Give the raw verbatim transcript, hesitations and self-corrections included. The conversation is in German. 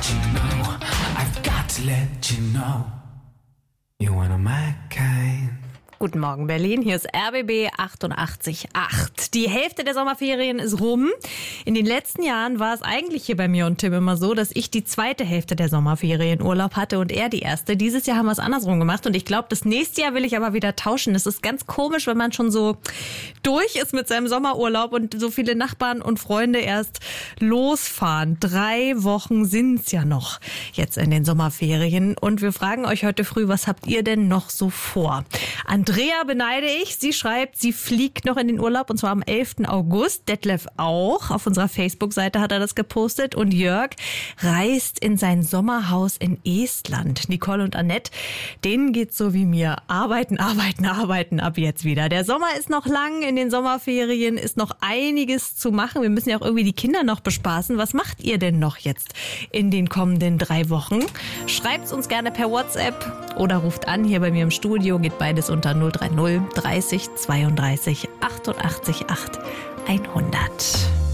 let you know, I've got to let you know, you're one of my kind. Guten Morgen Berlin, hier ist R B B achtundachtzig Komma acht. Die Hälfte der Sommerferien ist rum. In den letzten Jahren war es eigentlich hier bei mir und Tim immer so, dass ich die zweite Hälfte der Sommerferien Urlaub hatte und er die erste. Dieses Jahr haben wir es andersrum gemacht und ich glaube, das nächste Jahr will ich aber wieder tauschen. Es ist ganz komisch, wenn man schon so durch ist mit seinem Sommerurlaub und so viele Nachbarn und Freunde erst losfahren. Drei Wochen sind's ja noch jetzt in den Sommerferien und wir fragen euch heute früh, was habt ihr denn noch so vor? Andrea beneide ich. Sie schreibt, sie fliegt noch in den Urlaub und zwar am elften August. Detlef auch. Auf unserer Facebook-Seite hat er das gepostet. Und Jörg reist in sein Sommerhaus in Estland. Nicole und Annette, denen geht's so wie mir. Arbeiten, arbeiten, arbeiten ab jetzt wieder. Der Sommer ist noch lang. In den Sommerferien ist noch einiges zu machen. Wir müssen ja auch irgendwie die Kinder noch bespaßen. Was macht ihr denn noch jetzt in den kommenden drei Wochen? Schreibt's uns gerne per WhatsApp oder ruft an. Hier bei mir im Studio geht beides unter null drei null dreißig zweiunddreißig achtundachtzig acht hundert.